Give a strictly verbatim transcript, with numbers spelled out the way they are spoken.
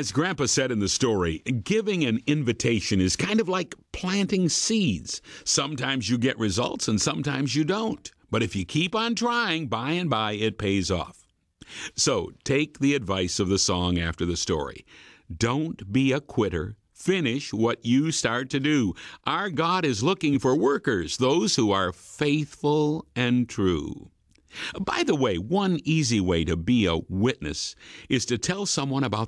As Grandpa said in the story, giving an invitation is kind of like planting seeds. Sometimes you get results and sometimes you don't. But if you keep on trying, by and by it pays off. So take the advice of the song after the story. Don't be a quitter. Finish what you start to do. Our God is looking for workers, those who are faithful and true. By the way, one easy way to be a witness is to tell someone about